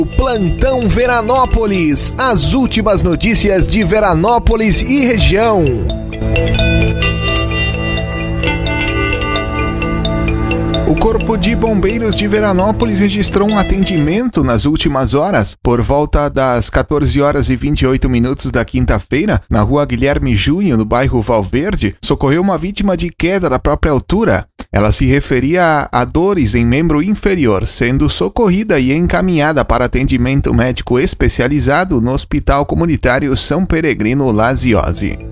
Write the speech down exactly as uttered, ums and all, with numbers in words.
Plantão Veranópolis, as últimas notícias de Veranópolis e região. O Corpo de Bombeiros de Veranópolis registrou um atendimento nas últimas horas. Por volta das quatorze horas e vinte e oito minutos da quinta-feira, na rua Guilherme Júnior, no bairro Valverde, socorreu uma vítima de queda da própria altura. Ela se referia a dores em membro inferior, sendo socorrida e encaminhada para atendimento médico especializado no Hospital Comunitário São Peregrino Laziose.